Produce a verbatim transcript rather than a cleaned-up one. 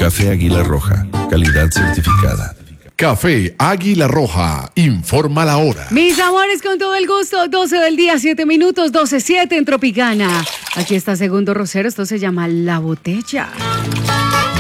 Café Águila Roja, calidad certificada. Café Águila Roja, informa la hora. Mis amores, con todo el gusto, doce del día, siete minutos, doce siete en Tropicana. Aquí está Segundo Rosero, esto se llama La Botella.